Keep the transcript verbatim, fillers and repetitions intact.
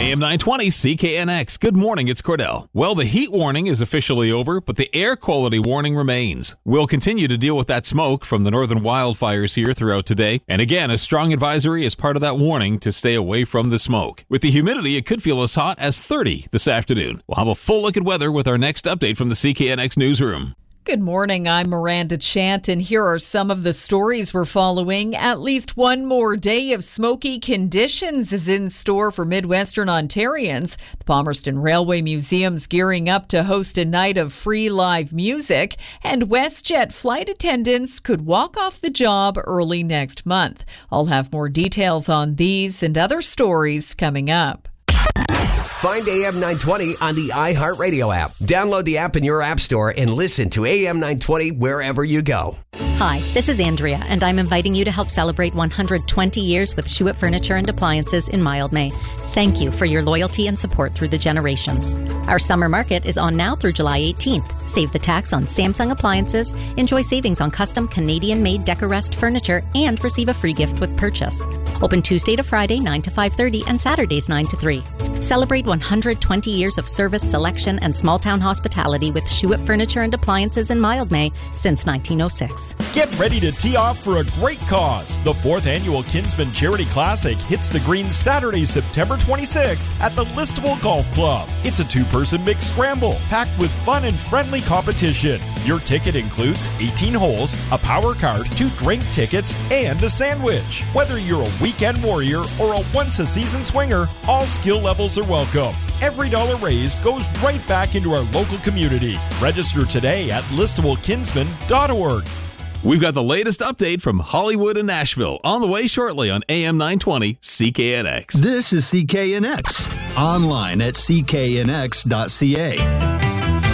A M nine twenty C K N X. Good morning, it's Cordell. Well, the heat warning is officially over, but the air quality warning remains. We'll continue to deal with that smoke from the northern wildfires here throughout today. And again, a strong advisory is part of that warning to stay away from the smoke. With the humidity, it could feel as hot as thirty this afternoon. We'll have a full look at weather with our next update from the C K N X newsroom. Good morning, I'm Miranda Chant, and here are some of the stories we're following. At least one more day of smoky conditions is in store for Midwestern Ontarians. The Palmerston Railway Museum's gearing up to host a night of free live music, and WestJet flight attendants could walk off the job early next month. I'll have more details on these and other stories coming up. Find A M nine twenty on the iHeartRadio app. Download the app in your app store and listen to A M nine twenty wherever you go. Hi, this is Andrea, and I'm inviting you to help celebrate one hundred twenty years with Schuett Furniture and Appliances in Mildmay. Thank you for your loyalty and support through the generations. Our summer market is on now through July eighteenth. Save the tax on Samsung appliances, enjoy savings on custom Canadian-made Decorest furniture, and receive a free gift with purchase. Open Tuesday to Friday, nine to five thirty, and Saturdays, nine to three. Celebrate one hundred twenty years of service, selection, and small-town hospitality with Schuett Furniture and Appliances in Mildmay since nineteen oh six. Get ready to tee off for a great cause. The fourth annual Kinsman Charity Classic hits the green Saturday, September twenty-sixth at the Listowel Golf Club. It's a two-person mixed scramble packed with fun and friendly competition. Your ticket includes eighteen holes, a power card, two drink tickets, and a sandwich. Whether you're a weekend warrior or a once-a-season swinger, all skill levels are welcome. Every dollar raised goes right back into our local community. Register today at listowel kinsman dot org. We've got the latest update from Hollywood and Nashville on the way shortly on A M nine twenty C K N X. This is C K N X, online at c k n x dot c a.